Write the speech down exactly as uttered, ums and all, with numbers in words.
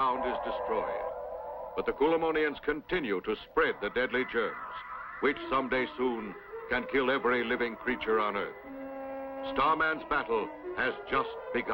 ground is destroyed. But the Kulamonians continue to spread the deadly germs, which someday soon can kill every living creature on Earth. Starman's battle has just begun.